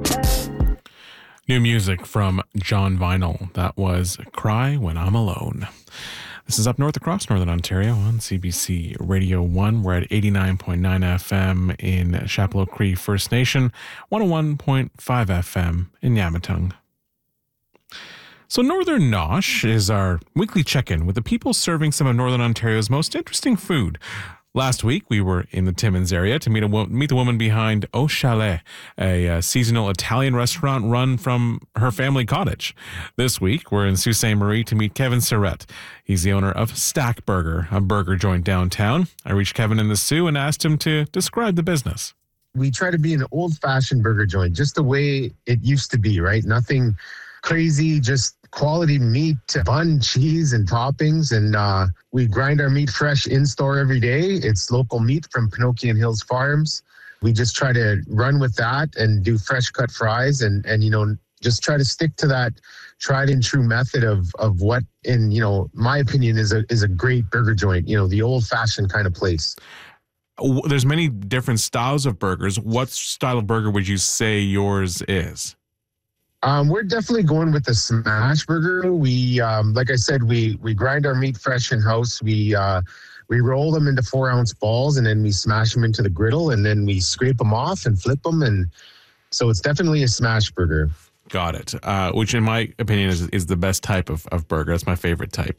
New music from John Vinyl. That was Cry When I'm Alone. This is Up North across Northern Ontario on CBC Radio 1. We're at 89.9 FM in Chapleau Cree First Nation, 101.5 FM in Yamatung. So Northern Nosh is our weekly check-in with the people serving some of Northern Ontario's most interesting food. Last week, we were in the Timmins area to meet the woman behind Au Chalet, a seasonal Italian restaurant run from her family cottage. This week, we're in Sault Ste. Marie to meet Kevin Surrett. He's the owner of Stack Burger, a burger joint downtown. I reached Kevin in the Soo and asked him to describe the business. We try to be an old-fashioned burger joint, just the way it used to be, right? Nothing crazy, just quality meat, bun, cheese, and toppings. And we grind our meat fresh in-store every day. It's local meat from Pinokian Hills Farms. We just try to run with that and do fresh cut fries and just try to stick to that tried and true method of what, in my opinion, is a great burger joint, the old-fashioned kind of place. There's many different styles of burgers. What style of burger would you say yours is? We're definitely going with the smash burger. We, like I said, we grind our meat fresh in house. We roll them into 4-ounce balls and then we smash them into the griddle and then we scrape them off and flip them. And so it's definitely a smash burger. Got it. Which in my opinion is the best type of burger. That's my favorite type.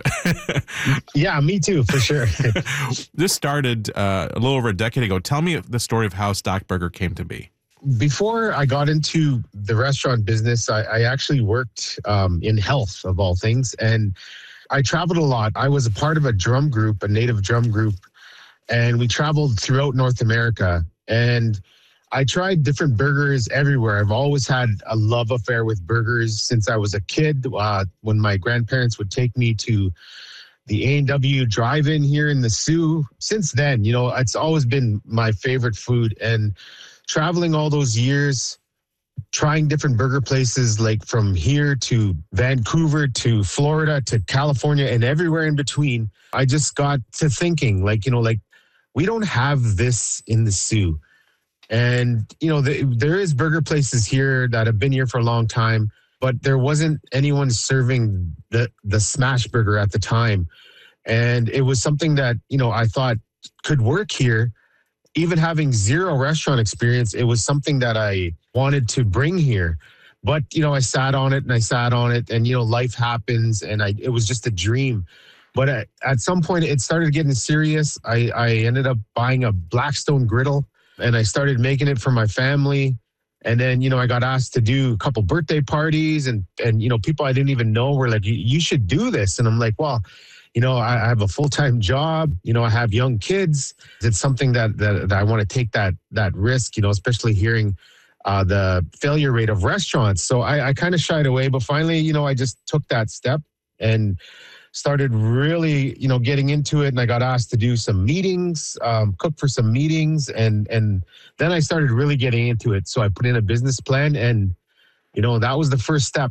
Yeah, me too, for sure. This started a little over a decade ago. Tell me the story of how Stack Burger came to be. Before I got into the restaurant business, I actually worked in health, of all things, and I traveled a lot. I was a part of a drum group, a native drum group, and we traveled throughout North America, and I tried different burgers everywhere. I've always had a love affair with burgers since I was a kid, when my grandparents would take me to the A&W drive-in here in the Soo. Since then, it's always been my favorite food, and traveling all those years, trying different burger places, like from here to Vancouver to Florida to California and everywhere in between, I just got to thinking, we don't have this in the Soo. And, there is burger places here that have been here for a long time, but there wasn't anyone serving the smash burger at the time. And it was something that, I thought could work here. Even having zero restaurant experience, it was something that I wanted to bring here. But, I sat on it, and, life happens, and it was just a dream. But at some point, it started getting serious. I ended up buying a Blackstone griddle, and I started making it for my family. And then, I got asked to do a couple birthday parties, and people I didn't even know were like, you should do this. And I'm like, well, I have a full-time job, I have young kids. It's something that I want to take that risk, especially hearing the failure rate of restaurants. So I kind of shied away, but finally, I just took that step and started really, getting into it. And I got asked to do some meetings, cook for some meetings. And then I started really getting into it. So I put in a business plan and, that was the first step.